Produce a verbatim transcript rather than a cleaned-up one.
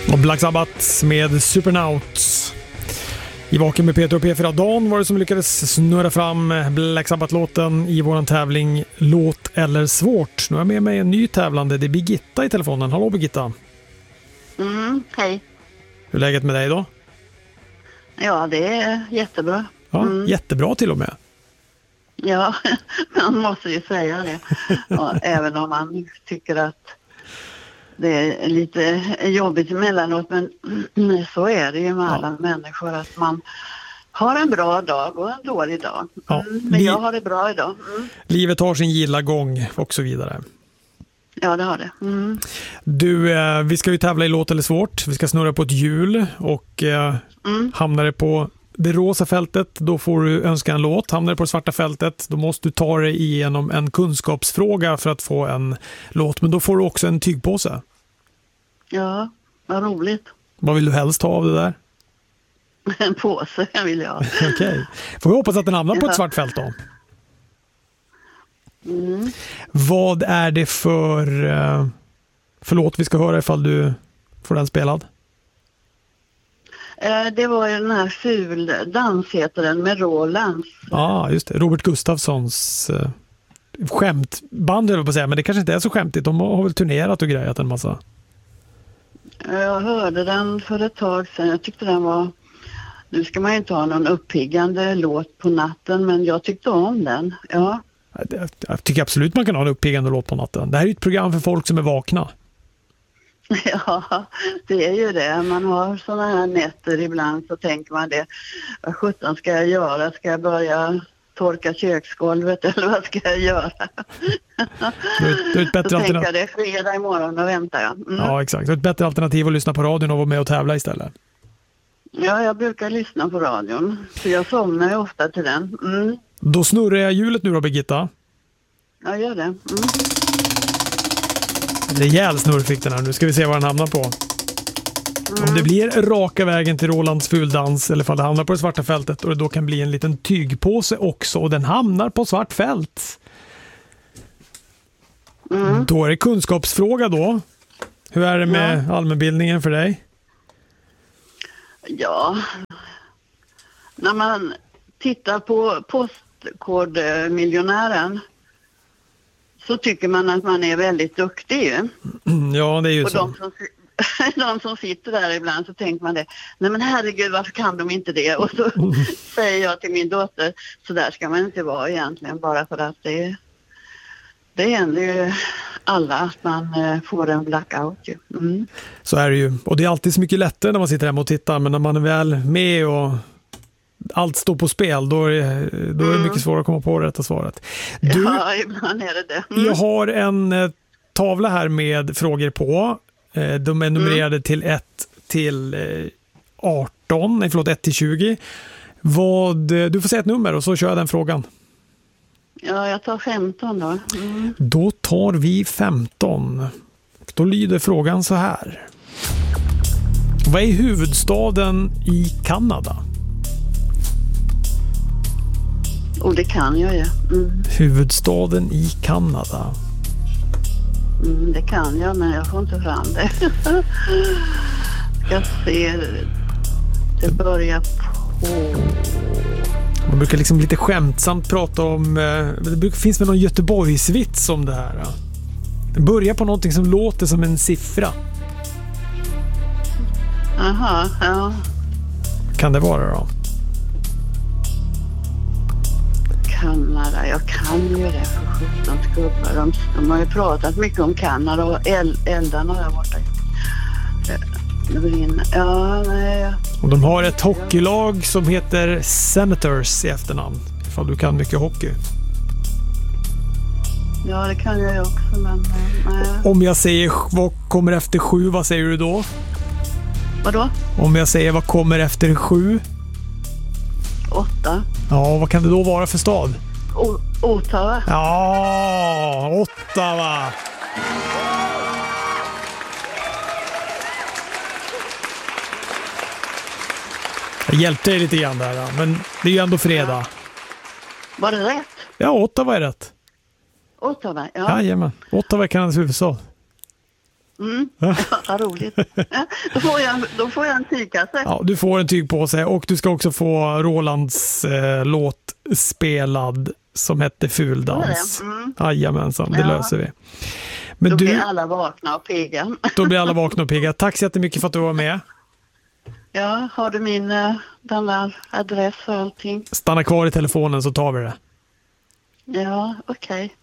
Och Black Sabbath med Supernauts. I Vaken med Peter och P fyra Dan var det som lyckades snurra fram Black Sabbath-låten i våran tävling Låt eller svårt. Nu är jag med mig en ny tävlande. Det är Birgitta i telefonen. Hallå Birgitta. Mm, hej. Hur är läget med dig då? Ja, det är jättebra. Ja, mm. Jättebra till och med. Ja, man måste ju säga det. Ja, även om man tycker att det är lite jobbigt emellanåt, men så är det ju med alla ja. människor, att man har en bra dag och en dålig dag. Ja. Mm, men jag har det bra idag. Mm. Livet har sin gilla gång och så vidare. Ja, det har det. Mm. Du, eh, vi ska ju tävla i Låt eller svårt. Vi ska snurra på ett hjul och eh, mm. hamnar det på det rosa fältet, då får du önska en låt. Hamnar det på det svarta fältet, då måste du ta dig igenom en kunskapsfråga för att få en låt. Men då får du också en tygpåse. Ja, vad roligt. Vad vill du helst ha av det där? En påse vill jag. Okej. Okay. Får vi hoppas att den hamnar ja. på ett svart fält då. Mm. Vad är det för, för låt vi ska höra ifall du får den spelad? Det var ju den här Ful dans heter den med Rolands. Ja, ah, just det. Robert Gustafssons uh, skämtband, jag på säga, men det kanske inte är så skämtigt. De har väl turnerat och grejat en massa. Jag hörde den för ett tag sedan. Jag tyckte den var... Nu ska man ju inte ha någon uppiggande låt på natten, men jag tyckte om den. Ja. Jag, jag tycker absolut man kan ha en uppiggande låt på natten. Det här är ett program för folk som är vakna. Ja, det är ju det. Man har såna här nätter ibland, så tänker man det. Vad sjutton ska jag göra? Ska jag börja torka köksgolvet eller vad ska jag göra? Du är, du är ett bättre så alternativ. tänker jag det är fredag imorgon och väntar jag. Mm. Ja, exakt. Det är ett bättre alternativ att lyssna på radion och vara med och tävla istället. Ja, jag brukar lyssna på radion. Så jag somnar ju ofta till den. Mm. Då snurrar jag hjulet nu då, Birgitta. Ja, gör det. Mm. Rejäl snurr fick den här. Nu ska vi se vad den hamnar på. Mm. Om det blir raka vägen till Rolands fuldans eller om det hamnar på det svarta fältet, och det då kan bli en liten tygpåse också, och den hamnar på svart fält. Mm. Då är det kunskapsfråga då. Hur är det med ja. allmänbildningen för dig? Ja, när man tittar på Postkodmiljonären så tycker man att man är väldigt duktig ju. Ja, det är ju och så. De som, de som sitter där ibland, så tänker man det. Nej men herregud, varför kan de inte det? Och så säger jag till min dotter, så där ska man inte vara egentligen, bara för att det, det händer ju alla att man får en blackout ju. Mm. Så är det ju. Och det är alltid så mycket lättare när man sitter hemma och tittar, men när man är väl med och allt står på spel, då är det, då är det mycket svårare att komma på det rätta svaret. Du, ja, ibland är det det. Mm. Jag har en eh, tavla här med frågor på. Eh, de är numrerade mm. till ett till eh, arton, nej förlåt, ett till tjugo. Vad, du får säga ett nummer och så kör jag den frågan. Ja, jag tar femton då. Mm. Då tar vi femton. Då lyder frågan så här. Vad är huvudstaden i Kanada? Och det kan jag ju. Mm. Huvudstaden i Kanada. Mm, det kan jag, men jag får inte fram det. Jag ser. Det börjar på... Man brukar liksom lite skämtsamt prata om... Det brukar, finns väl någon Göteborgsvits om det här. Det börjar på någonting som låter som en siffra. Aha, ja. Kan det vara då? Kanada, jag kan ju det för sjutton skubbar. De, de har ju pratat mycket om Kanada och el, eldarna där borta. Det brinner. Ja, nej. Och de har ett hockeylag som heter Senators i efternamn. Ifall du kan mycket hockey. Ja, det kan jag ju också, men nej. Om jag säger vad kommer efter sju, vad säger du då? Vadå? Om jag säger vad kommer efter sju? Åtta. Ja, vad kan det då vara för stad? O- Ottawa. Ja, Ottawa. Jag hjälpte dig lite grann där, men det är ju ändå fredag. Ja. Var det rätt? Ja, Ottawa är rätt. Ottawa, ja. Jajamän, Ottawa är Kanadas huvudstad. Mm. Ja, vad roligt. Ja, då, får jag, då får jag en tygkasse. Ja, du får en tygpåse och du ska också få Rolands eh, låt spelad som hette Fuldans. Mm. Jajamensan, det ja. löser vi. Men då du, blir alla vakna och pigga. Då blir alla vakna och pigga. Tack så jättemycket för att du var med. Ja, har du min den där adress och allting? Stanna kvar i telefonen så tar vi det. Ja, okej. Okay.